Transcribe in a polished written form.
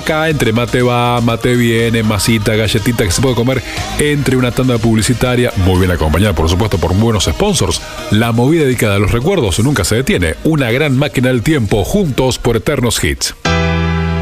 acá entre mate va, mate viene, masita, galletita que se puede comer entre una tanda publicitaria, muy bien acompañada por supuesto por buenos sponsors. La movida dedicada a los recuerdos nunca se detiene. Una gran máquina del tiempo, juntos por eternos hits.